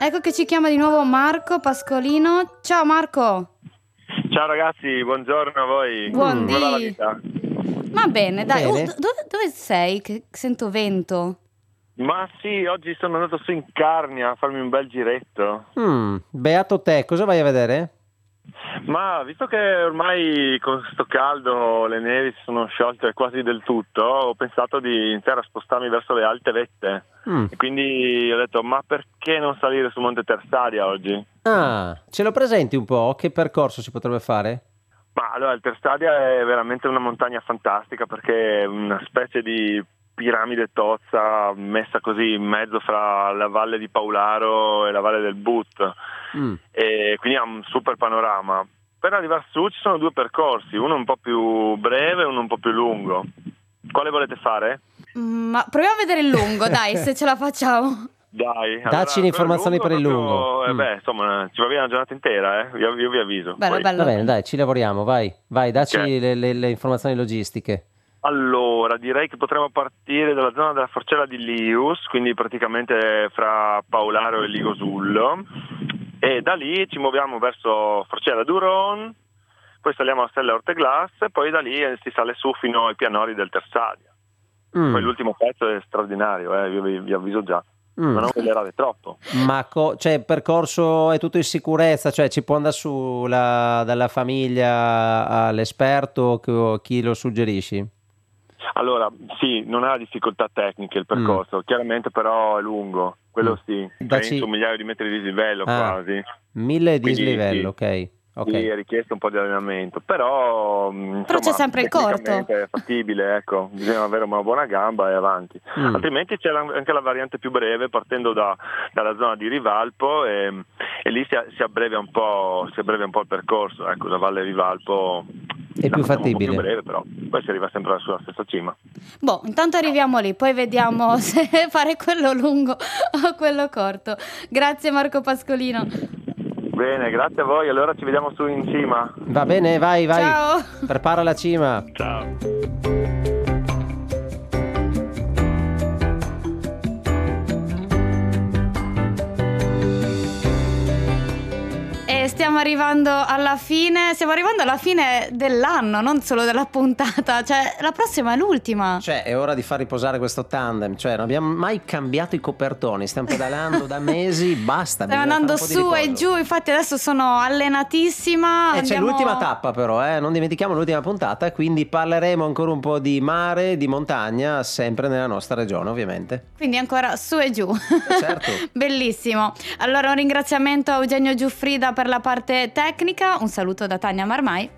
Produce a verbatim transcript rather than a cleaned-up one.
Ecco che ci chiama di nuovo Marco Pascolino. Ciao Marco. Ciao ragazzi, buongiorno a voi. Buondì. Come va la vita? Va bene, dai. Bene. Oh, do- dove, dove sei? Che sento vento. Ma sì, oggi sono andato su in Carnia a farmi un bel giretto. Mm, beato te, cosa vai a vedere? Ma visto che ormai con sto caldo le nevi si sono sciolte quasi del tutto, ho pensato di iniziare a spostarmi verso le alte vette. Mm. E quindi ho detto, ma perché non salire su Monte Tersaria oggi? Ah, ce lo presenti un po'? Che percorso si potrebbe fare? Ma allora, il Tersadia è veramente una montagna fantastica perché è una specie di piramide tozza messa così in mezzo fra la valle di Paularo e la valle del But, Mm. e quindi ha un super panorama. Per arrivare su ci sono due percorsi, uno un po' più breve e uno un po' più lungo. Quale volete fare? Mm, Ma proviamo a vedere il lungo, dai, se ce la facciamo. Dai, Dacci le informazioni per il lungo. proprio- eh, Mm. beh, insomma, ci va via una giornata intera, eh? Io, io vi avviso. Bello, Poi- bello. Va bene, dai, ci lavoriamo, vai. Vai, dacci Ok. le, le- le informazioni logistiche. Allora, direi che potremmo partire dalla zona della Forcella di Lius, quindi praticamente fra Paolaro e Ligosullo, e da lì ci muoviamo verso Forcella d'Uron, poi saliamo alla Stella Orteglas e poi da lì eh, si sale su fino ai pianori del Tersadia. Mm. Poi l'ultimo pezzo è straordinario, eh, io vi, vi avviso già, Mm. ma non velerate troppo. Ma co- cioè, il percorso è tutto in sicurezza? Cioè, ci può andare su la- dalla famiglia all'esperto o chi- chi lo suggerisci? Allora, sì, non ha difficoltà tecniche il percorso, chiaramente però è lungo, quello Mm. sì, Dacci- sei su un migliaio di metri di dislivello Ah. quasi. Mille Quindi, dislivello, ok. Sì, Ok. è richiesto un po' di allenamento, però, mh, Però c'è insomma, sempre il tecnicamente è fattibile, ecco, bisogna avere una buona gamba e avanti. Mm. Altrimenti c'è la- anche la variante più breve partendo da- dalla zona di Rivalpo e, e lì si, si abbrevia un po', si abbrevia un po' il percorso, ecco, la Valle Rivalpo È la più facciamo un po' fattibile. più breve, però poi si arriva sempre sulla stessa cima. Boh, intanto arriviamo lì, poi vediamo se fare quello lungo o quello corto. Grazie Marco Pascolino. Bene, grazie a voi, allora ci vediamo su in cima. Va bene, vai, vai. Ciao. Prepara la cima. Ciao. E stiamo arrivando alla fine, stiamo arrivando alla fine dell'anno, non solo della puntata, cioè la prossima è l'ultima. Cioè, è ora di far riposare questo tandem. Cioè, non abbiamo mai cambiato i copertoni. Stiamo pedalando da mesi, basta. Stiamo bisogna andando fare un po' di su e riposo. giù, infatti adesso sono allenatissima. E c'è andiamo- l'ultima tappa però, eh? Non dimentichiamo l'ultima puntata, quindi parleremo ancora un po' di mare, di montagna, sempre nella nostra regione ovviamente. Quindi ancora su e giù. certo. Bellissimo. Allora un ringraziamento a Eugenio Giuffrida per la parte tecnica, un saluto da Tania Marmai.